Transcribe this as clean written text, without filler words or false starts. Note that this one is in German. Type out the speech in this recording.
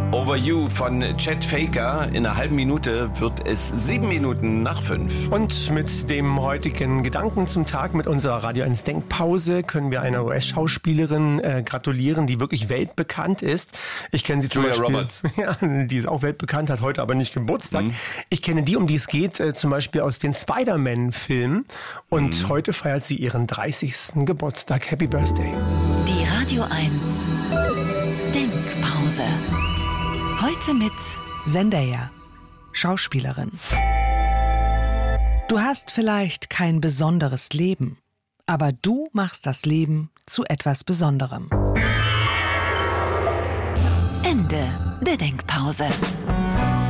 Over You von Chet Faker. In einer halben Minute wird es 7 Minuten nach 5. Und mit dem heutigen Gedanken zum Tag, mit unserer Radio 1 Denkpause, können wir einer US-Schauspielerin gratulieren, die wirklich weltbekannt ist. Ich kenne sie zum Julia Beispiel. Roberts. Ja, die ist auch weltbekannt, hat heute aber nicht Geburtstag. Ich kenne die, um die es geht, zum Beispiel aus den Spider-Man-Filmen. Und heute feiert sie ihren 30. Geburtstag. Happy Birthday. Die Radio 1 Denkpause. Heute mit Zendaya, Schauspielerin. Du hast vielleicht kein besonderes Leben, aber du machst das Leben zu etwas Besonderem. Ende der Denkpause.